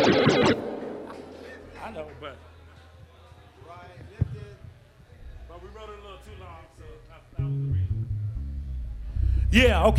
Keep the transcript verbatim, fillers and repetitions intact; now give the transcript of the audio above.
I know, but. But we wrote it a little too long, so that, that was the reason. Yeah, okay.